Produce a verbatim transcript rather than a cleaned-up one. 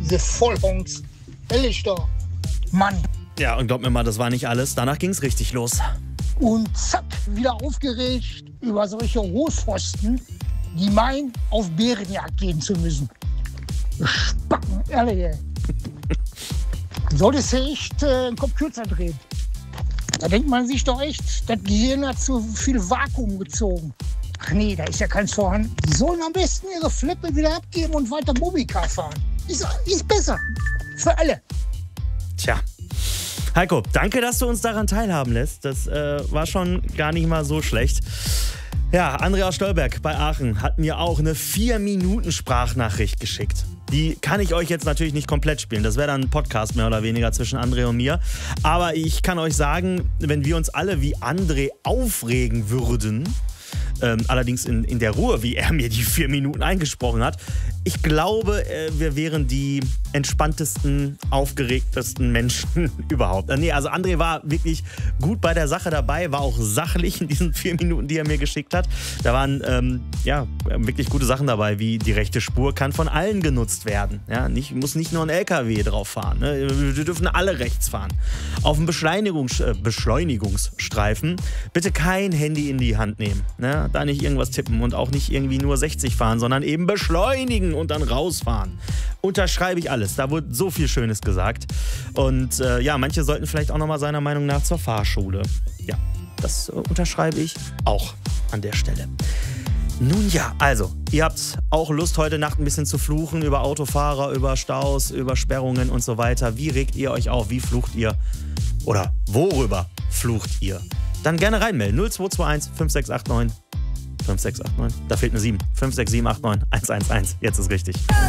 Diese Vollhongs. Ehrlich doch. Mann. Ja, und glaub mir mal, das war nicht alles. Danach ging's richtig los. Und zack, wieder aufgeregt über solche Hochpfosten, die meinen, auf Bärenjagd gehen zu müssen. Spacken, ehrlich, ey. Solltest du echt äh, den Kopf kürzer drehen. Da denkt man sich doch echt, das Gehirn hat zu viel Vakuum gezogen. Ach nee, da ist ja keins vorhanden. Die sollen am besten ihre Flippe wieder abgeben und weiter Bobbycar fahren. Ist, ist besser. Für alle. Tja. Heiko, danke, dass du uns daran teilhaben lässt. Das äh, war schon gar nicht mal so schlecht. Ja, Andreas Stolberg bei Aachen hat mir auch eine vier Minuten Sprachnachricht geschickt. Die kann ich euch jetzt natürlich nicht komplett spielen. Das wäre dann ein Podcast mehr oder weniger zwischen André und mir. Aber ich kann euch sagen, wenn wir uns alle wie André aufregen würden, ähm, allerdings in, in der Ruhe, wie er mir die vier Minuten eingesprochen hat, ich glaube, äh, wir wären die entspanntesten, aufgeregtesten Menschen überhaupt. Äh, nee, also André war wirklich gut bei der Sache dabei, war auch sachlich in diesen vier Minuten, die er mir geschickt hat. Da waren ähm, ja, wirklich gute Sachen dabei, wie die rechte Spur kann von allen genutzt werden. Ja, nicht, muss nicht nur ein L K W drauf fahren. Ne? Wir dürfen alle rechts fahren. Auf dem Beschleunigungs, äh, Beschleunigungsstreifen bitte kein Handy in die Hand nehmen. Ne? Da nicht irgendwas tippen und auch nicht irgendwie nur sechzig fahren, sondern eben beschleunigen und dann rausfahren. Unterschreibe ich alles. Da wurde so viel Schönes gesagt. Und äh, ja, manche sollten vielleicht auch nochmal seiner Meinung nach zur Fahrschule. Ja, das äh, unterschreibe ich auch an der Stelle. Nun ja, also, ihr habt auch Lust, heute Nacht ein bisschen zu fluchen über Autofahrer, über Staus, über Sperrungen und so weiter. Wie regt ihr euch auf? Wie flucht ihr? Oder worüber flucht ihr? Dann gerne reinmelden. null zwei zwei eins fünf sechs acht neun fünf sechs acht neun. Da fehlt eine sieben. fünf sechs sieben acht neun eins eins eins. Jetzt ist richtig.